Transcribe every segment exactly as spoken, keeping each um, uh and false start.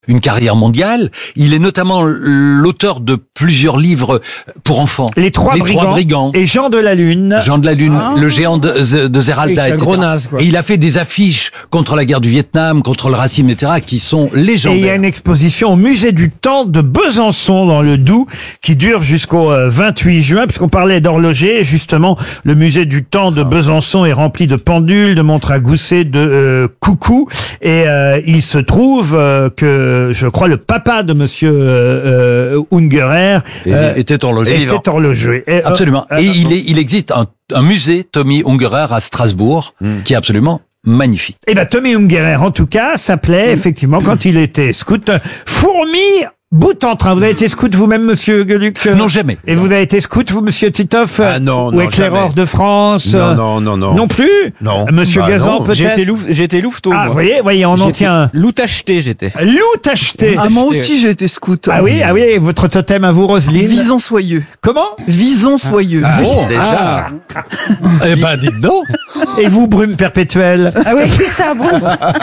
une carrière mondiale. Il est notamment l'auteur de plusieurs livres pour enfants. Les Trois, Les brigands, Trois Brigands. Et Jean de la Lune. Jean de la Lune, Ah. le géant de, de Zeralda, Et et gros cetera. naze, quoi. Et il a fait des affiches contre la guerre du Vietnam, contre le racisme, et cetera, qui sont Et il y a légendaires. une exposition au musée du temps de Besançon dans le Doubs qui dure jusqu'au euh, vingt-huit juin, puisqu'on parlait d'horloger. Justement, le musée du temps de Besançon est rempli de pendules, de montres à gousset, de euh, coucous. Et euh, il se trouve euh, que, je crois, le papa de Monsieur euh, euh, Ungerer euh, était horloger. était horloger. Et, euh, Absolument. euh, Et il, est, il existe un, un musée Tommy Ungerer à Strasbourg qui est absolument magnifique. Eh ben, Tommy Ungerer, en tout cas, s'appelait, effectivement, quand il était scout, Fourmi bout en train. Vous avez été scout vous-même, monsieur Gueluc? Non, jamais. Et vous avez été scout, vous, monsieur Titoff? Ah non, Ou non, éclaireur jamais. de France? Non, non, non, non. Non plus? Non. Monsieur Bah, Gazan, non. peut-être? J'ai été, louf, j'ai été louveteau. Ah, vous moi. voyez, voyez, on en J'étais tient un. Loup acheté, j'étais. Loup acheté. Ah, moi aussi, j'ai été scout. Ah oui, ah oui, votre totem à vous, Roselyne? Vison soyeux. Comment? Vison soyeux. Oh, déjà. Eh ben, dites donc. Et vous, Brume Perpétuelle? Ah oui, c'est ça, bon.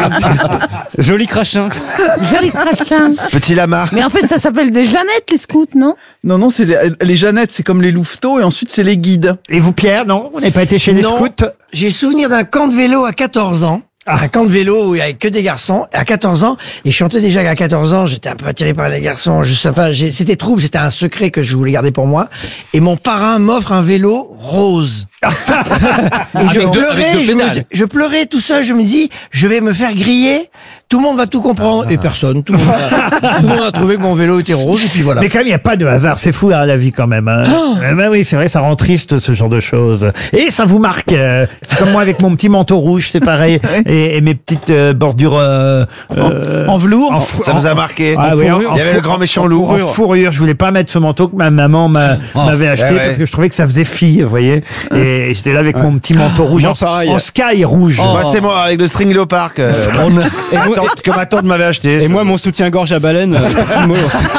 Joli crachin. Joli crachin. Petit Lamarck. Mais en fait, ça s'appelle des Jeannettes, les scouts, non? Non, non, c'est des- les Jeannettes, c'est comme les louveteaux, et ensuite c'est les guides. Et vous, Pierre, non? Vous n'avez pas été chez les Non. scouts? J'ai souvenir d'un camp de vélo à quatorze ans. Un camp de vélo où il n'y avait que des garçons à quatorze ans. Et je chantais déjà qu'à quatorze ans, j'étais un peu attiré par les garçons. Je sais pas, j'ai- c'était trouble, c'était un secret que je voulais garder pour moi. Et mon parrain m'offre un vélo rose. Et je Avec deux- pleurais, avec deux je, me- pédales. je pleurais tout seul, je me dis, je vais me faire griller, tout le monde va tout comprendre. Et personne, tout le monde, a, tout le monde a trouvé que mon vélo était rose, et puis voilà. Mais quand même, il n'y a pas de hasard. C'est fou, hein, la vie, quand même. Hein. Eh ben oui, c'est vrai, ça rend triste, ce genre de choses. Et ça vous marque. euh, c'est comme moi avec mon petit manteau rouge, c'est pareil. et, et mes petites euh, bordures... Euh, euh, En velours. en fou- Ça vous a marqué. Ah oui, en- Il y en avait fou- le grand méchant en loup. fourrure. En fourrure. Je voulais pas mettre ce manteau que ma maman m'a- Oh. m'avait acheté Ouais, ouais. parce que je trouvais que ça faisait fille, vous voyez. Et j'étais là avec mon petit manteau rouge Moi, en, pareil. en sky rouge. Moi, c'est moi, avec le string Leopard que, On a- Et ma moi, tante- que ma tante m'avait acheté. et moi, mon soutien-gorge à baleine. euh, Fimo.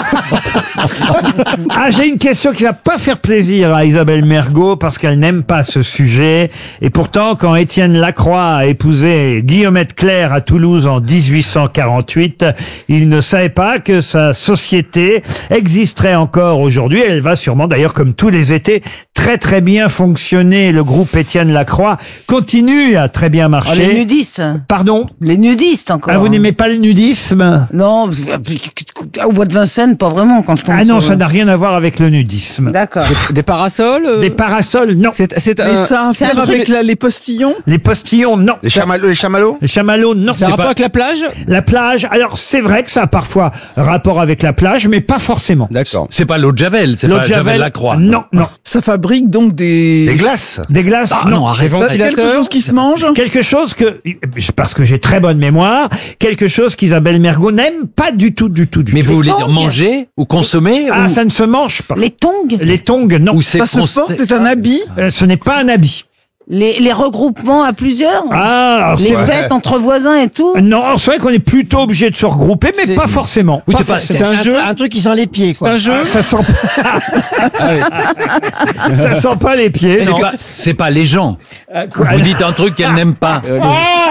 Ah, j'ai une question qui va pas faire plaisir à Isabelle Mergot parce qu'elle n'aime pas ce sujet. Et pourtant, quand Étienne Lacroix a épousé Guillaumette Claire à Toulouse en dix-huit cent quarante-huit, il ne savait pas que sa société existerait encore aujourd'hui. Elle va sûrement, d'ailleurs, comme tous les étés, très très bien fonctionner. Le groupe Étienne Lacroix continue à très bien Oh, marcher. les nudistes. Pardon? Les nudistes, encore. Ah, vous hein. n'aimez pas le nudisme? Non, parce que- au bois de Vincennes, pas vraiment, quand je pense. Ah non, euh, ça n'a rien à voir avec le nudisme. D'accord. Des parasols euh, Des parasols, non. C'est, c'est Mais un, ça a un c'est un faire truc- avec la- les postillons. Les postillons, non. Les chamallows, les chamallows Les chamallows, non. c'est un rapport avec la plage? La plage, alors c'est vrai que ça a parfois rapport avec la plage, mais pas forcément. D'accord. C'est pas l'eau de Javel, c'est L'eau pas de Javel Javel, Lacroix. non, non. Ça fabrique donc des... Les glaces. Des glaces, Ah non. non, arrête. Bah, quelque chose qui se mange. Quelque chose que, parce que j'ai très bonne mémoire, quelque chose qu'Isabelle Mergot n'aime pas du tout, du tout, du Mais tout. vous voulez dire tongs. manger ou consommer Ah, ou, ça ne se mange pas. Les tongs, Les tongs, non. ou c'est Ça se cons- porte, c'est un habit. Euh, ce n'est pas un habit. les, les regroupements à plusieurs, Ah, alors, les c'est vrai. fêtes entre voisins et tout. Non, c'est vrai qu'on est plutôt obligé de se regrouper, mais C'est- pas forcément. Oui, Pas c'est pas- forcément. C'est un jeu? Un truc qui sent les pieds, C'est quoi. un jeu? Ah, ça sent, Ah oui. ça sent pas les pieds. C'est non. pas, c'est pas les gens. Euh, quoi- Vous dites un truc qu'elle n'aime pas. Euh,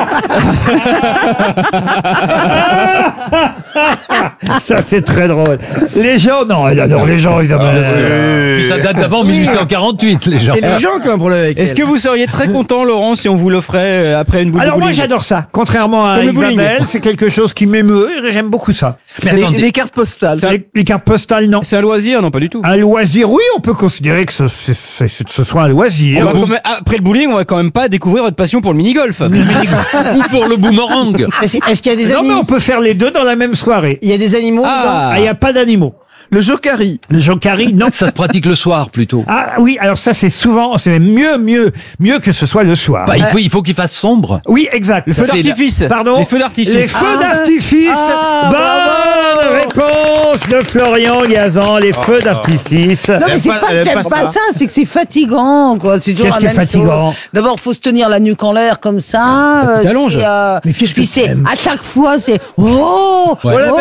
Ça, c'est très drôle. Les gens, non, elle adore les gens, Isabelle. Puis ça date d'avant mille huit cent quarante-huit, les gens. C'est les gens qui ont un problème avec Est-ce elle. que vous seriez très content, Laurent, si on vous l'offrait euh, après une boule Alors de moi bowling? j'adore ça. Contrairement à Comme le bowling. Isabelle, c'est quelque chose qui m'émeut et j'aime beaucoup ça. Mais Les, attendez, les cartes postales. Ça- Les, les cartes postales, non. C'est un loisir? Non, pas du tout. Un loisir, oui, on peut considérer que ce, c'est- c'est- c'est- ce soit un On loisir. va quand même- après le bowling, on va quand même pas découvrir votre passion pour le mini-golf. ou pour le boomerang. Est-ce est-ce qu'il y a des Non mais animaux? on peut faire les deux dans la même soirée. Il y a des animaux dedans? Ah, Ah, il n'y a pas d'animaux. Le jokari. Le jokari, non. Ça se pratique le soir plutôt. Ah oui, alors ça c'est souvent, c'est mieux, mieux, mieux que ce soit le soir. Bah, il faut, il faut qu'il fasse sombre. Oui, exact. le feu C'est d'artifice. Pardon Les feux d'artifice. Les feux Ah. d'artifice. Ah, Bonne réponse de Florian Gazan, les feux d'artifice. Non, mais Elle c'est aime pas- pas elle que aime j'aime pas pas ça. ça, c'est que c'est fatigant, quoi. C'est toujours Qu'est-ce la qui est même fatigant chose. D'abord, faut se tenir la nuque en l'air comme ça. tu euh, t'allonges. puis, euh, Mais qu'est-ce que puis c'est, t'aimes à chaque fois, c'est, oh, Ouais. On l'appelle oh. le,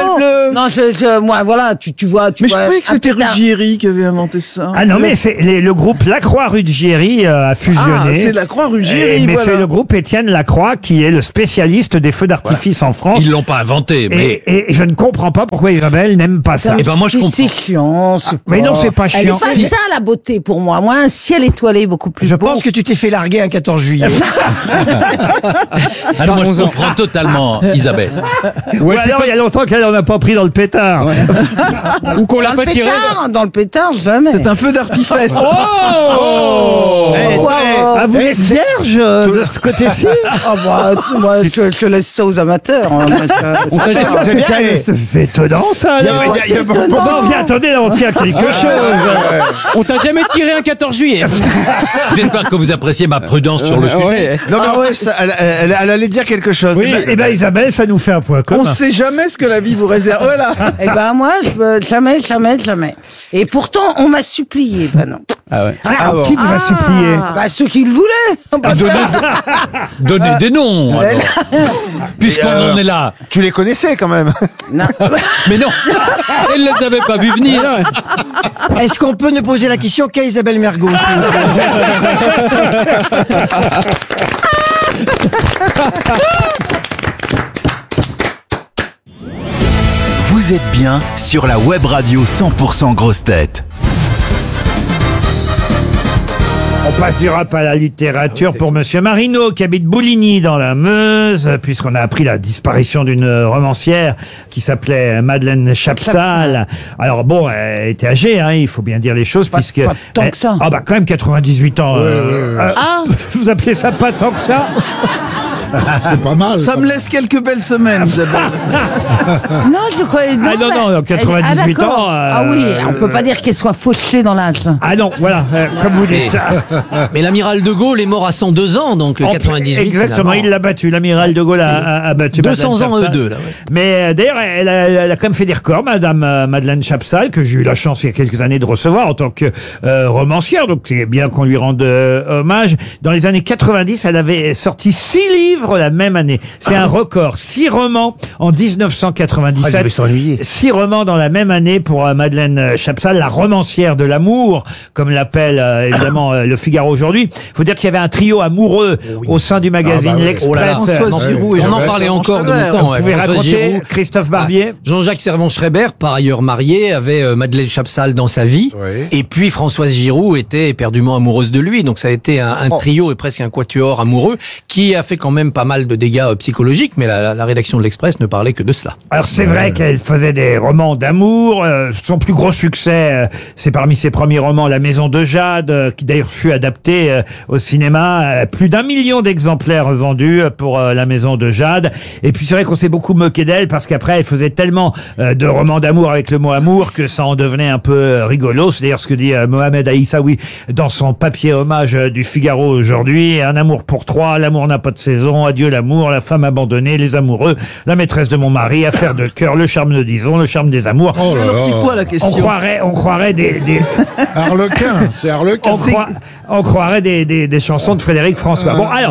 euh, Non, je, je, moi, voilà, tu, tu vois, tu mais je vois. croyais que un c'était pétard. Ruggieri qui avait inventé ça. Ah non, mais c'est les- le groupe Lacroix-Ruggieri euh, a Ah, fusionné. c'est la croix Ruggieri, Et- mais voilà. c'est le groupe Étienne Lacroix qui est le spécialiste des feux d'artifice en France. Ils l'ont pas inventé, mais... Et, et je ne comprends pas pourquoi Isabelle n'aime pas ça. Eh ben moi je C'est- comprends. C'est chiant, c'est Mais non, c'est pas Elle chiant. est pas ça, la beauté, pour moi. Moi, un ciel étoilé beaucoup plus Je beau. pense que tu t'es fait larguer un quatorze juillet. Alors moi je Parlons-en. comprends totalement Isabelle. Ou alors il y a longtemps qu'elle en a pas pris dans le pétard. Ou qu'on Dans l'a le pas tiré. pétard, dans le pétard, jamais. C'est un feu d'artifice. Oh Eh, Wow. Ah, vous êtes vierge euh, de ce côté-ci. Ah bah, moi, je, je laisse ça aux amateurs. hein. Moi, je- On t'a Mais jamais- ça, c'est c'est bien, quand même- mais- c'est étonnant, ça, alors. Il y a- il y a- c'est bon, étonnant. Bon, viens, attendez, là, on tient quelque chose. On t'a jamais tiré un quatorze juillet. J'espère que vous appréciez ma prudence sur le sujet. Ouais. Non, mais ouais, ça, elle, elle- elle allait dire quelque chose. Oui, et ben Isabelle, ça nous fait un point On commun. sait jamais ce que la vie vous réserve. Voilà. Eh ben, moi, je peux jamais, jamais, jamais. Et pourtant, on m'a supplié. Ben non. Ah ouais. Ah, qui vous a supplié Bah, ceux qui le voulaient. Ah, donnez, donnez des noms, alors. Puisqu'on Et, euh, en est là. Tu les connaissais quand même. Non. Mais non, elle ne les avait pas vus venir. Est-ce qu'on peut ne poser la question qu'à Isabelle Mergo? Vous êtes bien sur la web radio cent pour cent Grosses Têtes. On passe du rap à la littérature pour Monsieur Marino, qui habite Bouligny dans la Meuse, puisqu'on a appris la disparition d'une romancière qui s'appelait Madeleine Chapsal. Alors bon, elle était âgée, hein, il faut bien dire les choses, puisque... pas tant elle- que ça. Ah bah quand même quatre-vingt-dix-huit ans. euh, euh, Ah. Vous appelez ça pas tant que ça? C'est pas mal. Ça me laisse quelques belles semaines, Isabelle. Non, je croyais. Ah non, mais- non, quatre-vingt-dix-huit Ah, d'accord. ans, euh, Ah oui, on peut pas dire qu'elle soit fauchée dans l'âge. Ah non, voilà, euh, comme vous dites. Mais l'amiral de Gaulle est mort à cent deux ans, donc En- quatre-vingt-dix-huit. Exactement, il l'a battu. L'amiral de Gaulle a, a- a battu deux Madeleine cents ans, eux Chapsal. deux, là, ouais. Mais euh, d'ailleurs, elle a, elle a quand même fait des records, Madame euh, Madeleine Chapsal, que j'ai eu la chance il y a quelques années de recevoir en tant que euh, romancière. Donc c'est bien qu'on lui rende euh, hommage. Dans les années quatre-vingt-dix, elle avait sorti six livres la même année. C'est un record. Six romans en dix-neuf cent Ah, il quatre-vingt-dix-sept. devait s'ennuyer. Six romans dans la même année pour euh, Madeleine Chapsal, la romancière de l'amour, comme l'appelle euh, évidemment euh, le Figaro aujourd'hui. Faut dire qu'il y avait un trio amoureux au sein du magazine Ah bah oui. Oh là là, L'Express. François Giroud et On en Jean- parlait encore de Schreiber. mon temps. Vous ouais. pouvez François raconter, Giroud. Christophe Barbier? Jean-Jacques Servan-Schreiber, par ailleurs marié, avait euh, Madeleine Chapsal dans sa vie. Oui. Et puis Françoise Giroud était éperdument amoureuse de lui. Donc ça a été un, un trio et presque un quatuor amoureux qui a fait quand même pas mal de dégâts euh, psychologiques. Mais la, la- la rédaction de l'Express ne parlait que de cela. Alors c'est vrai qu'elle faisait des romans d'amour. euh, son plus gros succès, euh, c'est parmi ses premiers romans La Maison de Jade, euh, qui d'ailleurs fut adapté euh, au cinéma. Euh, plus d'un million d'exemplaires vendus euh, pour euh, La Maison de Jade. Et puis c'est vrai qu'on s'est beaucoup moqué d'elle parce qu'après elle faisait tellement euh, de romans d'amour avec le mot amour que ça en devenait un peu euh, rigolo. C'est d'ailleurs ce que dit euh, Mohamed Aïssaoui dans son papier hommage euh, du Figaro aujourd'hui. Un amour pour trois, l'amour n'a pas de saison, adieu l'amour, la femme abandonnée, les amoureux, la maîtresse de mon mari, affaire de cœur, le charme de Dison, le charme des amours. Oh là Alors, là. c'est quoi la On question? croirait, on croirait des, des Harlequin, c'est Harlequin. on, croit- on croirait des, des, des chansons de Frédéric François. Bon, alors,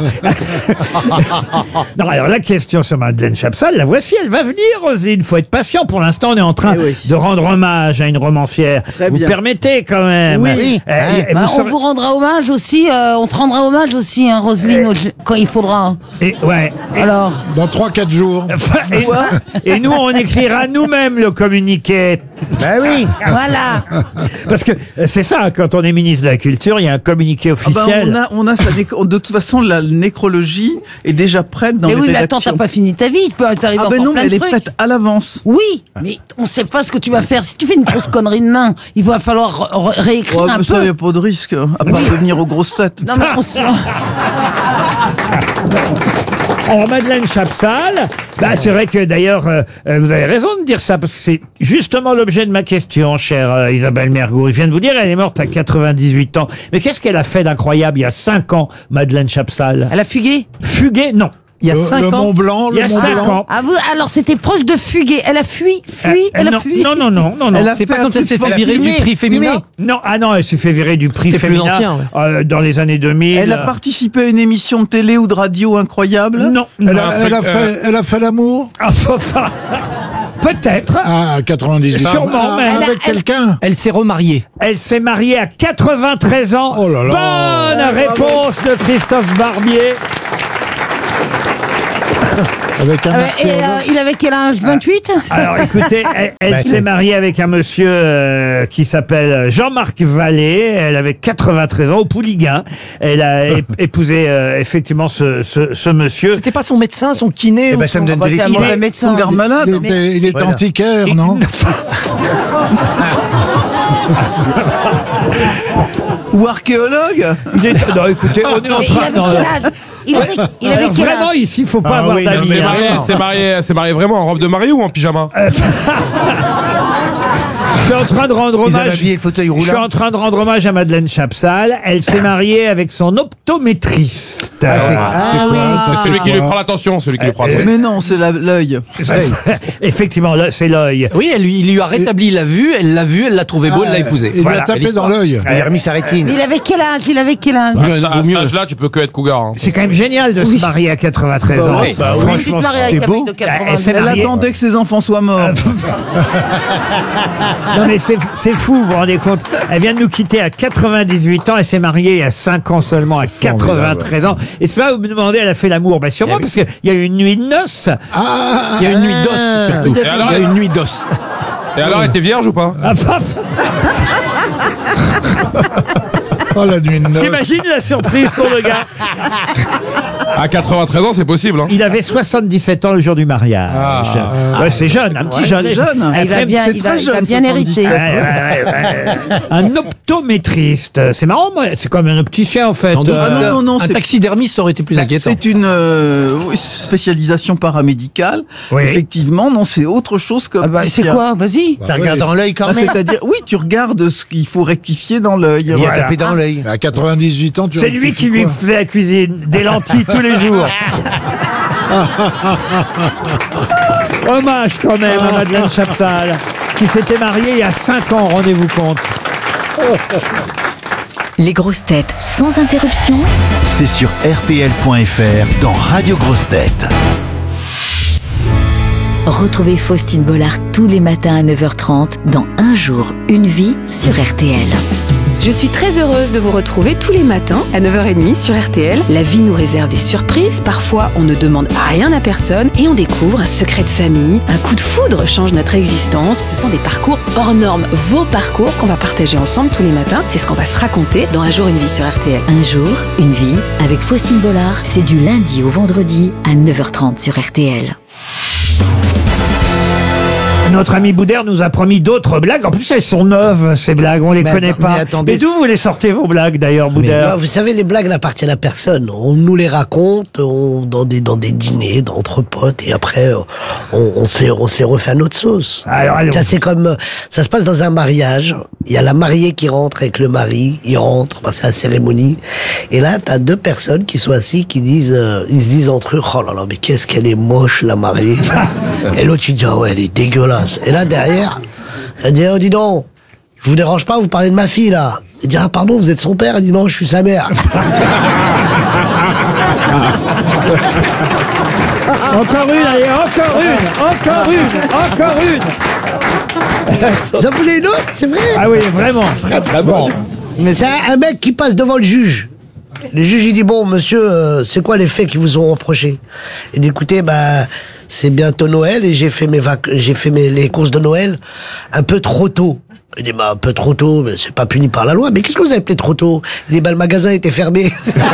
non, alors la question sur Madeleine Chapsal, la voici, elle va venir, Roselyne. Faut être patient. Pour l'instant, on est en train Eh oui. de rendre hommage à une romancière. Très vous bien. permettez quand même. Oui. Euh, et Bah, vous on saurez- vous rendra hommage aussi, euh, on te rendra hommage aussi, hein, Roselyne, au- quand il faudra. et, ouais. Et- Alors, Dans trois quatre jours. et, et nous, on écrira nous-mêmes le communiqué. Ben oui. voilà. Parce que euh, c'est ça, quand on est ministre de la Culture, il y a un communiqué Ah bah, officiel. on a, on a sa nécro- de toute façon, la nécrologie est déjà prête dans Mais les oui, mais attends, rédactions. t'as pas fini ta vie, il peut t'arriver Ah encore ben non, plein mais elle de est trucs. prête à l'avance. Oui, mais on sait pas ce que tu vas faire. Si tu fais une grosse connerie de main, il va falloir re- re- réécrire Ouais, un mais ça, peu. y a pas de risque, hein, à part de venir aux grosses têtes. Non, mais on se... Alors, Madeleine Chapsal, bah, c'est vrai que d'ailleurs, euh, euh, vous avez raison de dire ça, parce que c'est justement l'objet de ma question, chère euh, Isabelle Mergo. Je viens de vous dire, elle est morte à quatre-vingt-dix-huit ans. Mais qu'est-ce qu'elle a fait d'incroyable il y a cinq ans, Madeleine Chapsal? Elle a fugué. Fugué? Non. Il y a Le, cinq le ans. Mont Blanc, Il y le a Mont cinq Blanc. ans. Ah, vous, alors c'était proche de fuguer. Elle a fui, fui, Euh, elle non, a fui. non, non, non, non, non. Elle a C'est fait pas un quand truc elle s'est fait pour- virer du Fumé, prix féminin. fumé. Non, ah non, elle s'est fait virer du prix C'était plus féminin ancien, ouais. euh, dans les années deux mille. Elle a participé à une émission de télé ou de radio incroyable. Non, Elle non. a, elle a fait, elle a fait l'amour. Ah, enfin, peut-être. Ah, quatre-vingt-dix-huit. Sûrement Ah, même. avec quelqu'un. Elle s'est remariée. Elle s'est mariée à quatre-vingt-treize ans. Oh là là. Bonne réponse de Christophe Barbier. Avec un Ah ouais, et archéologue. euh, il avait quel âge? vingt-huit? Alors écoutez, elle, elle s'est mariée avec un monsieur euh, qui s'appelle Jean-Marc Vallée. Elle avait quatre-vingt-treize ans, au Pouliguen. Elle a é- épousé euh, effectivement ce, ce, ce monsieur. C'était pas son médecin, son kiné Eh ou ben, ça me son- donne de C'est un l'esprit. mauvais médecin. Son garde malade. Il était, il était Voilà. antiquaire, non? Ou archéologue. Il est- Non, écoutez, on est en Mais il train... avait non, quel non. âge? Il avait, il avait Alors, quel vraiment, âge? ici, il faut pas Ah avoir oui, non, d'amis. mais C'est hein. marié, vraiment. c'est marié, c'est marié vraiment en robe de mariée ou en pyjama? Je suis en train de rendre Ils avaient hommage. habillé le fauteuil Je suis roulant. en train de rendre hommage à Madeleine Chapsal. Elle s'est mariée avec son optométriste. Ah oui. C'est celui qui lui prend l'attention, celui qui lui prend l'attention. Mais non, c'est la- l'œil. Effectivement, là, c'est l'œil. Oui, elle lui, il lui a rétabli la vue, elle l'a vu, elle l'a trouvé beau, elle l'a épousé. Il lui Voilà, a tapé l'histoire. dans l'œil. Il a remis sa rétine. Il avait quel âge? Il avait quel âge? À cet âge-là, tu peux que être cougar. hein. C'est quand même génial de se marier à quatre-vingt-treize ans. oui. Bah oui. Tu te maries avec c'est un beau. mec de Elle s'est Elle mariée- attendait que ses enfants soient morts. Non mais c'est c'est fou, vous vous rendez compte. Elle vient de nous quitter à quatre-vingt-dix-huit ans. Elle s'est mariée il y a cinq ans seulement, à quatre-vingt-treize ans. Et c'est pas vous me demandez, elle a fait l'amour. Ben sûrement, parce qu'il y a eu une nuit de noces. Ah, Il y a une nuit d'os, surtout. Et alors, Il y a une nuit d'os. Et alors, elle était vierge ou pas? Ah, paf. Oh, la nuit de noces. T'imagines la surprise pour le gars? À quatre-vingt-treize ans, c'est possible. Hein. Il avait soixante-dix-sept ans le jour du mariage. Ah. Ouais, c'est jeune, un petit Ouais, jeune. c'est jeune. Et Il va après, bien, c'est il va, très il va jeune, bien hériter. soixante-dix-sept. Ouais, ouais, ouais. Un optométriste. C'est marrant, moi. C'est comme un opticien, en fait. Sans doute. Euh, Ah non, non, non, un c'est- taxidermiste aurait été plus inquiétant. C'est une euh, oui, spécialisation paramédicale. Oui. Effectivement, non, c'est autre chose que. Ah bah, c'est quoi? Vas-y. ça regarde dans l'œil quand Ah, même. C'est-à-dire, oui, tu regardes ce qu'il faut rectifier dans l'œil. Il a Voilà. tapé dans l'œil. À quatre-vingt-dix-huit ans, tu C'est lui qui lui quoi fait la cuisine, des lentilles tous les jours. Hommage quand même à Madeleine Chapsal, qui s'était mariée il y a cinq ans, rendez-vous compte. Les grosses têtes sans interruption. C'est sur R T L point F R dans Radio Grosses Têtes. Retrouvez Faustine Bollard tous les matins à neuf heures trente dans Un jour, une vie sur R T L. Je suis très heureuse de vous retrouver tous les matins à neuf heures trente sur R T L. La vie nous réserve des surprises. Parfois, on ne demande rien à personne et on découvre un secret de famille. Un coup de foudre change notre existence. Ce sont des parcours hors normes. Vos parcours qu'on va partager ensemble tous les matins. C'est ce qu'on va se raconter dans Un jour, une vie sur R T L. Un jour, une vie avec Faustine Bollard. C'est du lundi au vendredi à neuf heures trente sur R T L. Notre ami Boudère nous a promis d'autres blagues. En plus, elles sont neuves, ces blagues. On les Mais connaît attends, pas. mais attendez. Et d'où vous les sortez, vos blagues, d'ailleurs, Boudère? Non, vous savez, les blagues n'appartiennent à personne. On nous les raconte on, dans des dans des dîners, entre potes, et après on, on se les, on se les refait à notre sauce. Alors, allons. Ça c'est comme ça se passe dans un mariage. Il y a la mariée qui rentre avec le mari. Il rentre, bah, c'est la cérémonie. Et là, t'as deux personnes qui sont assises, qui disent, euh, ils se disent entre eux, oh là là, mais qu'est-ce qu'elle est moche la mariée. Et l'autre il dit, ah ouais, elle est dégueulasse. Et là derrière, elle dit, oh dis donc, je vous dérange pas, vous parlez de ma fille là. Il dit, ah pardon, vous êtes son père. Il dit, non, je suis sa mère. Encore une, allez, encore une, encore une, encore une. Vous en voulez une autre, c'est vrai? Ah oui, vraiment. Bon. Mais c'est un, un mec qui passe devant le juge. Le juge, il dit, bon, monsieur, euh, c'est quoi les faits qui vous ont reproché? Il dit, écoutez, bah, c'est bientôt Noël et j'ai fait mes vac j'ai fait mes, les courses de Noël un peu trop tôt. Il dit, bah, un peu trop tôt, mais c'est pas puni par la loi. Mais qu'est-ce que vous avez appelé trop tôt? Il dit, bah, le magasin était fermé.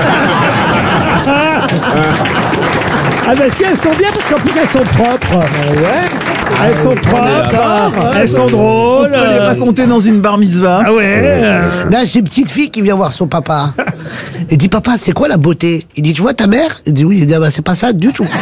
Ah ben si, elles sont bien parce qu'en plus elles sont propres. Ouais. Elles sont propres, elles sont drôles. On peut les raconter dans une bar mitzvah. Ah ouais. Là, c'est une petite fille qui vient voir son papa. Il dit, papa, c'est quoi la beauté? Il dit, tu vois ta mère? Il dit, oui. Il dit, ah bah, c'est pas ça du tout.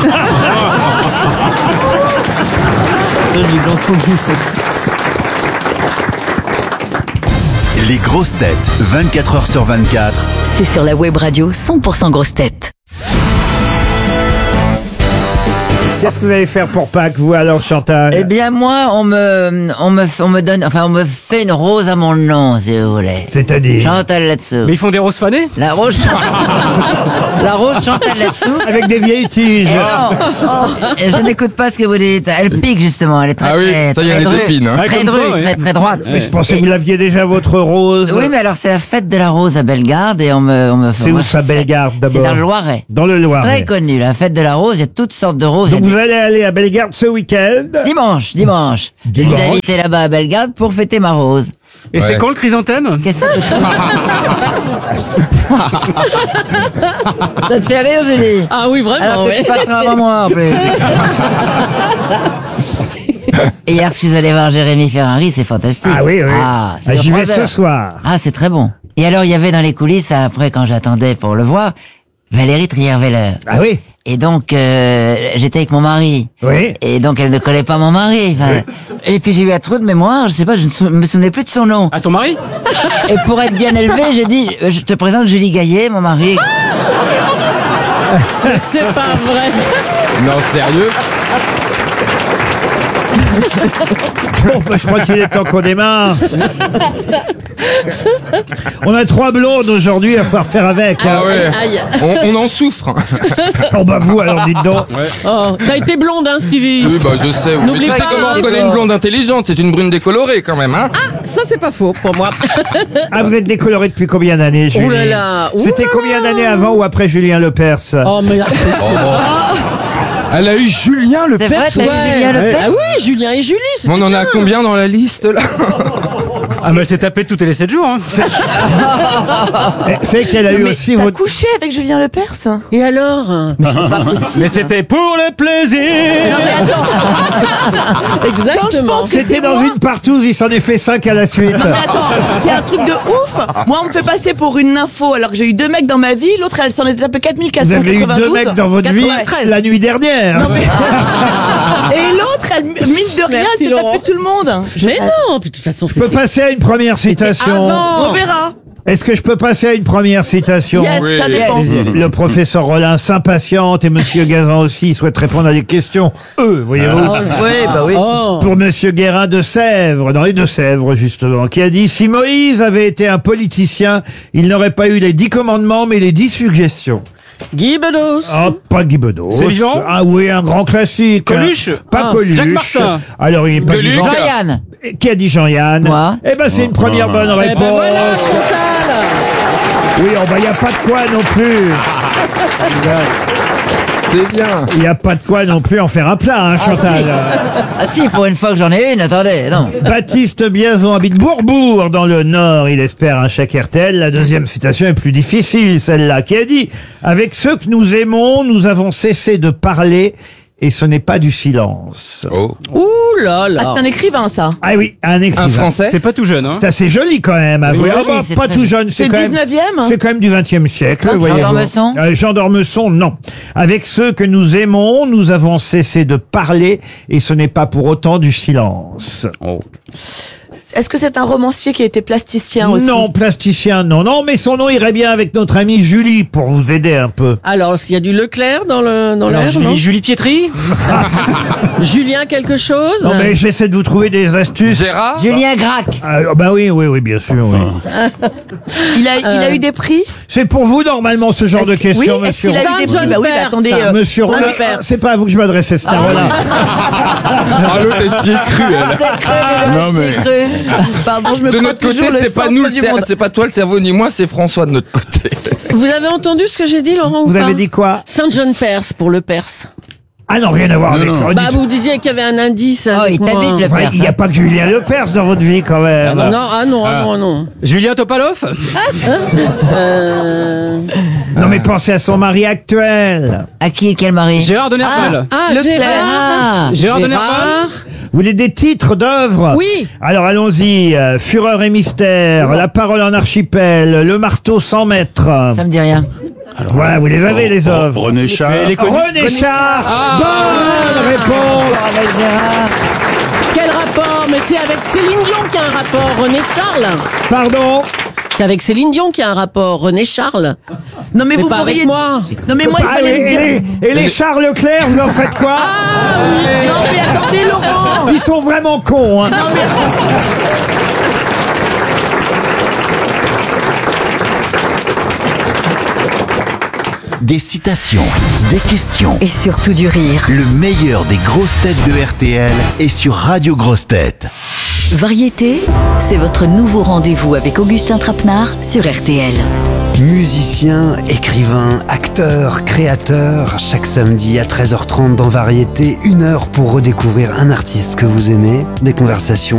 Les grosses têtes, vingt-quatre heures sur vingt-quatre. C'est sur la web radio cent pour cent grosses têtes. Qu'est-ce que vous allez faire pour Pâques, vous, alors, Chantal? Eh bien, moi, on me, on me, on me donne, enfin, on me fait une rose à mon nom, si vous voulez. C'est-à-dire? Chantal là-dessous. Mais ils font des roses fanées? La rose, la rose Chantal là-dessous. Avec des vieilles tiges. Et non, oh, et je n'écoute pas ce que vous dites. Elle pique, justement. Elle est très, Ah oui, très, ça y est, très elle est drue. épine, hein. Ouais, Très comme drue, toi, ouais. très, très droite. Mais je pensais Et- que vous l'aviez déjà, votre rose. Oui, mais alors, c'est la fête de la rose à Bellegarde et on me, on me C'est où moi, ça, je fais- Bellegarde, d'abord? C'est dans le Loiret. Dans le Très Loiret. connu, la fête de la rose, il y a toutes sortes de roses. Donc Il y a vous allez aller à Bellegarde ce week-end? Dimanche, dimanche. Je Dimanche. suis invité là-bas à Bellegarde pour fêter ma rose. Et Ouais. c'est quand le chrysanthème? Qu'est-ce que ça Ça te fait rire, Julie? Ah oui, vraiment, Alors que oui. tu passeras avant moi, en plus. Et hier, je suis allé voir Jérémy Ferrari, c'est fantastique. Ah oui, oui. Ah, c'est Ah, sur j'y vais trois ce heures. soir. Ah, c'est très bon. Et alors, il y avait dans les coulisses, après, quand j'attendais pour le voir, Valérie Trierweiler. Ah oui? Et donc, euh, j'étais avec mon mari. Oui. Et donc, elle ne connaît pas mon mari. Enfin, et puis, j'ai eu un trou de mémoire, je sais pas, je ne sou- me souvenais plus de son nom. À ton mari? Et pour être bien élevé, j'ai dit, euh, je te présente Julie Gaillet, mon mari. C'est pas vrai. Non, sérieux? Bon, bah, je crois qu'il est temps qu'on démarre. On a trois blondes aujourd'hui, à falloir faire avec. hein. Ah ouais. Aïe. On, on en souffre. Oh bah vous, alors dites donc. Oh, t'as été blonde, hein, Stevie? Oui, bah je sais. Mais N'oublie tu sais pas, comment on n'oublie reconnaît pas. une blonde intelligente? C'est une brune décolorée quand même, hein? Ça, c'est pas faux pour moi. Ah, vous êtes décoloré depuis combien d'années, Julie? Oh là là. C'était Ouh là combien là. d'années avant ou après Julien Lepers? Oh, mais... Elle a eu Julien le C'est vrai, Perse. t'as eu Julien Lepers? Ah oui, Julien et Julie. c'était On en a bien. combien dans la liste là? Ah, mais elle s'est tapée toutes les sept jours, hein. C'est qu'elle a eu aussi T'as votre... couché avec Julien Lepers? Et alors? Mais c'était pour le plaisir. Exactement. C'était dans une partouze, il s'en est fait cinq à la suite. Non mais attends, c'est un truc de ouf. Moi, on me fait passer pour une nympho alors que j'ai eu deux mecs dans ma vie. L'autre, elle s'en était tapé quatre mille quatre Vous cent avez eu quatre-vingt-douze. deux mecs dans votre vie quatre-vingt-treize. la nuit dernière. Non, mais- Et l'autre, elle, mine de rien, Merci, elle s'est Laurent. tapé tout le monde. Mais non, puis de toute façon, Je peux c'était... passer à une première citation. avant. On verra. Est-ce que je peux passer à une première citation? Yes, Oui. ça dépend. Le professeur Rollin s'impatiente et Monsieur Gazan aussi il souhaite répondre à des questions. Eux, voyez-vous. Oui, bah oui. Oh. Pour Monsieur Guérin de Sèvres, dans les Deux-Sèvres justement, qui a dit « Si Moïse avait été un politicien, il n'aurait pas eu les dix commandements, mais les dix suggestions. » Guy Bedos. Ah, pas Guy Bedos. C'est vivant? Ah oui, un grand classique. Coluche? Pas Ah, Coluche. Jacques Martin. Alors, il est pas Deluc. vivant. Jean-Yann. Qui a dit Jean-Yann? Moi. Eh ben, c'est une première bonne Eh réponse. ben voilà, Chantal. Oui, oh, bah, il n'y a pas de quoi non plus. C'est bien. Il n'y a pas de quoi non plus en faire un plat, hein, Chantal. Ah si, pour une fois que j'en ai une, attendez, non. Baptiste Biazon habite Bourbourg, dans le Nord. Il espère un chèque R T L. La deuxième citation est plus difficile, celle-là, qui a dit « Avec ceux que nous aimons, nous avons cessé de parler, et ce n'est pas du silence. Oh. Ouh là là. Ah, c'est un écrivain, ça. » Ah oui, un écrivain. Un français? C'est pas tout jeune, hein. C'est assez joli quand même, à Oui, voir. joli, Ah bah, c'est pas très tout joli. jeune, c'est C'est quand même... dix-neuvième? C'est quand même du vingtième siècle. Jean voyez-vous. d'Ormesson Euh, Jean d'Ormesson, non. Avec ceux que nous aimons, nous avons cessé de parler, et ce n'est pas pour autant du silence. Est-ce que c'est un romancier qui a été plasticien aussi? Non, plasticien, non, non, mais son nom irait bien avec notre amie Julie, pour vous aider un peu. Alors, s'il y a du Leclerc dans le dans Alors, l'air, non? Julie, Julie Pietri? Julien quelque chose? Non, mais j'essaie de vous trouver des astuces. Gérard? Julien Gracq. Ah, bah oui, oui, oui, bien sûr, oui. Il a, il a eu des prix? C'est pour vous, normalement, ce genre de Est-ce que- questions, oui, est-ce monsieur. qu'il a eu des John prix? Bah oui, bah Perse. attendez. euh, Monsieur John Rollin. Perse. C'est pas à vous que je m'adressais, c'est à Rollin. Ah, l'autre, elle s'y est crue, elle. Non, mais. Pardon, je me De prends notre côté, toujours le c'est pas centre nous, le du cer- monde. c'est pas toi le cerveau ni moi, c'est François de notre côté. Vous avez entendu ce que j'ai dit, Laurent, ou Vous pas? avez dit quoi? Saint John Perse pour le Perse. Ah non, rien à voir avec... Bah, redites- vous disiez qu'il y avait un indice. Oh, avec il moi. t'habite le Enfin, Perse. il n'y a pas que Julien Lepers dans votre vie, quand même. Non, ah non, ah non, non. Julien Topalov? Euh... Non, mais pensez à son mari actuel. À qui, quel mari? Gérard de Nerval. Ah, Leclerc. Gérard. Ah, Gérard de Nerval? Vous voulez des titres d'œuvres? Oui. Alors allons-y. euh, Fureur et mystère, La parole en archipel, Le marteau sans maître. ça me dit rien. Voilà, vous les avez, les œuvres. René Char. Mais les connus. René Char. Bonne réponse. Avec Gérard. Quel rapport? Mais c'est avec Céline Dion qu'il y a un rapport, René Charles. Pardon. C'est avec Céline Dion qu'il y a un rapport, René Charles. Non mais, Mais vous pas pourriez avec moi. Non mais moi il Ah, fallait et, me et dire. les, et les Charles Leclerc, vous en faites quoi Non mais attendez Laurent. Ils sont vraiment cons. Hein. Non mais Des citations, des questions, Et surtout du rire. le meilleur des grosses têtes de R T L est sur Radio Grosses Têtes. Variété, c'est votre nouveau rendez-vous avec Augustin Trapenard sur R T L. Musicien, écrivain, acteur, créateur, chaque samedi à treize heures trente dans Variété, une heure pour redécouvrir un artiste que vous aimez, des conversations